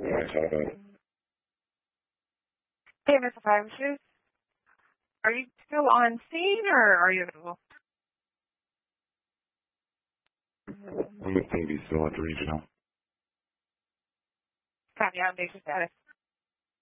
Right, talk about it. Hey, Mr. Five Shoes, are you still on scene or are you available? I'm with Navy still at the regional. Copy on basic status.